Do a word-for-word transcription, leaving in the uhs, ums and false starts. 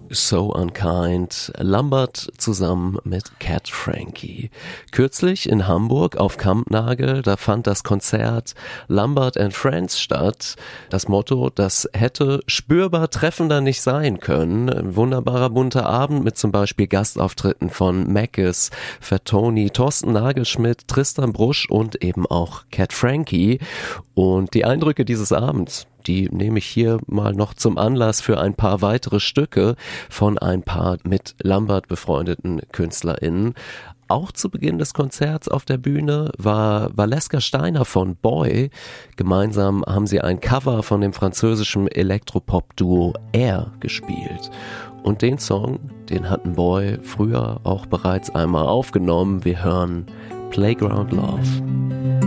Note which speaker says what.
Speaker 1: So Unkind, Lambert zusammen mit Cat Frankie. Kürzlich in Hamburg auf Kampnagel, da fand das Konzert Lambert and Friends statt. Das Motto, das hätte spürbar treffender nicht sein können. Ein wunderbarer bunter Abend mit zum Beispiel Gastauftritten von Mackes, Fatoni, Thorsten Nagelschmidt, Tristan Brusch und eben auch Cat Frankie. Und die Eindrücke dieses Abends, die nehme ich hier mal noch zum Anlass für ein paar weitere Stücke von ein paar mit Lambert befreundeten KünstlerInnen. Auch zu Beginn des Konzerts auf der Bühne war Valeska Steiner von Boy. Gemeinsam haben sie ein Cover von dem französischen Elektropop-Duo Air gespielt. Und den Song, den hatten Boy früher auch bereits einmal aufgenommen. Wir hören Playground Love.